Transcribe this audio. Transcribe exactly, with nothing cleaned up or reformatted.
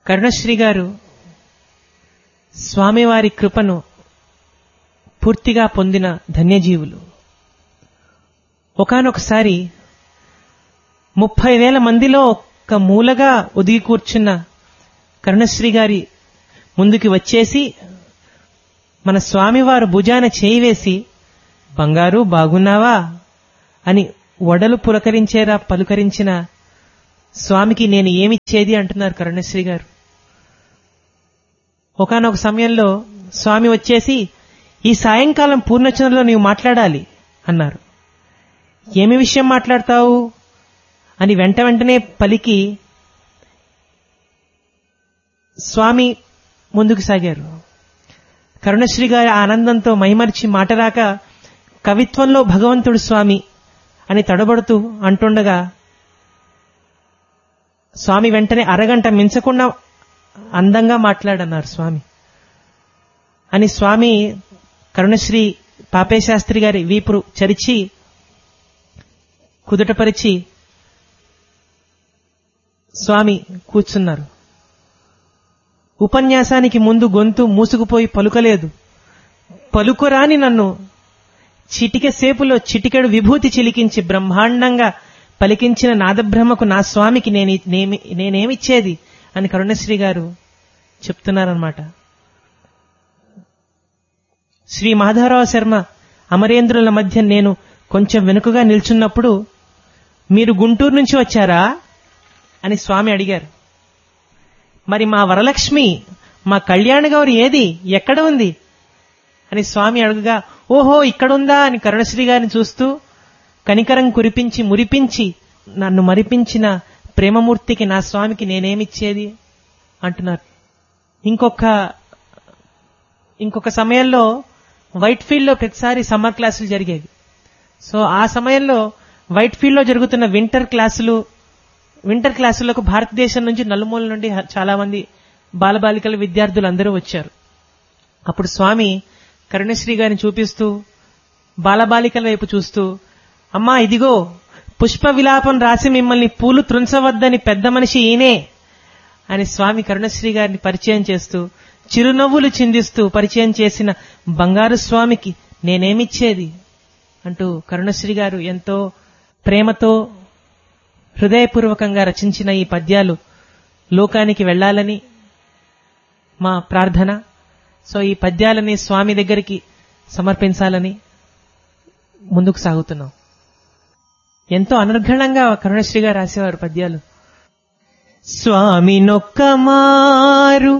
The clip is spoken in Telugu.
కరుణశ్రీ గారు స్వామివారి కృపను పూర్తిగా పొందిన ధన్యజీవులు. ఒకానొకసారి ముప్పై వేల మందిలో ఒక్క మూలగా ఒదిగి కూర్చున్న కరుణశ్రీ గారి ముందుకి వచ్చేసి మన స్వామివారు భుజాన చేయి వేసి, బంగారు బాగున్నావా అని వడలు పులకరించేలా పలుకరించిన స్వామికి నేను ఏమిచ్చేది అంటున్నారు కరుణశ్రీ గారు. ఒకానొక సమయంలో స్వామి వచ్చేసి, ఈ సాయంకాలం పూర్ణచంద్రలో నీవు మాట్లాడాలి అన్నారు. ఏమి విషయం మాట్లాడతావు అని వెంట వెంటనే పలికి స్వామి ముందుకు సాగారు. కరుణశ్రీ గారి ఆనందంతో మైమరిచి మాటరాక, కవిత్వంలో భగవంతుడు స్వామి అని తడబడుతూ అంటుండగా స్వామి వెంటనే అరగంట మించకుండా అందంగా మాట్లాడన్నారు స్వామి అని స్వామి కరుణశ్రీ పాపేశాస్త్రి గారి వీపురు చరిచి కుదుటపరిచి స్వామి కూర్చున్నారు. ఉపన్యాసానికి ముందు గొంతు మూసుకుపోయి పలుకలేదు. పలుకురాని నన్ను చిటికె సేపులో చిటికెడు విభూతి చిలికించి బ్రహ్మాండంగా పలికించిన నాదబ్రహ్మకు నా స్వామికి నేనేమిచ్చేది అని కరుణశ్రీ గారు చెప్తున్నారన్నమాట. శ్రీ మాధవరావు శర్మ అమరేంద్రుల మధ్య నేను కొంచెం వెనుకగా నిల్చున్నప్పుడు, మీరు గుంటూరు నుంచి వచ్చారా అని స్వామి అడిగారు. మరి మా వరలక్ష్మి, మా కళ్యాణ గౌరి ఏది, ఎక్కడ ఉంది అని స్వామి అడుగుగా, ఓహో ఇక్కడుందా అని కరుణశ్రీ గారిని చూస్తూ కనికరం కురిపించి మురిపించి నన్ను మరిపించిన ప్రేమమూర్తికి నా స్వామికి నేనేమిచ్చేది అంటున్నారు. ఇంకొక ఇంకొక సమయంలో వైట్ ఫీల్డ్ లో ప్రతిసారి సమ్మర్ క్లాసులు జరిగేవి. సో ఆ సమయంలో వైట్ ఫీల్డ్ లో జరుగుతున్న వింటర్ క్లాసులు వింటర్ క్లాసులకు భారతదేశం నుంచి నలుమూల నుండి చాలా మంది బాలబాలికల విద్యార్థులు అందరూ వచ్చారు. అప్పుడు స్వామి కరుణశ్రీ గారిని చూపిస్తూ బాలబాలికల వైపు చూస్తూ, అమ్మా ఇదిగో పుష్ప విలాపం రాసి మిమ్మల్ని పూలు త్రుంచవద్దని పెద్ద మనిషి ఈయనే అని స్వామి కరుణశ్రీ గారిని పరిచయం చేస్తూ చిరునవ్వులు చిందిస్తూ పరిచయం చేసిన బంగారు స్వామికి నేనేమిచ్చేది అంటూ కరుణశ్రీ గారు ఎంతో ప్రేమతో హృదయపూర్వకంగా రచించిన ఈ పద్యాలు లోకానికి వెళ్లాలని మా ప్రార్థన. సో ఈ పద్యాలని స్వామి దగ్గరికి సమర్పించాలని ముందుకు సాగుతున్నాం. ఎంతో అనర్ఘణంగా కరుణశ్రీ గారు రాసేవారు పద్యాలు. స్వామి నొక్క మారు